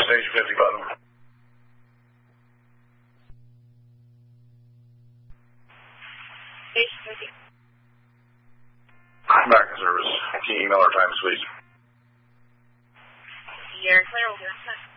station 50 button. Station 50. I'm back in service. Can you email our times, please? You're clear. We'll do that.